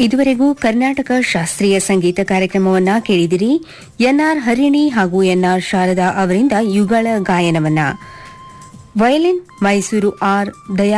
ಇದುವರೆಗೂ ಕರ್ನಾಟಕ ಶಾಸ್ತ್ರೀಯ ಸಂಗೀತ ಕಾರ್ಯಕ್ರಮವನ್ನ ಕೇಳಿದಿರಿ. ಎನ್ಆರ್ ಹರಿಣಿ ಹಾಗೂ ಎನ್ಆರ್ ಶಾರದಾ ಅವರಿಂದ ಯುಗಳ ಗಾಯನವನ್ನ. ವಯಲಿನ್ ಮೈಸೂರು ಆರ್ ದಯಾ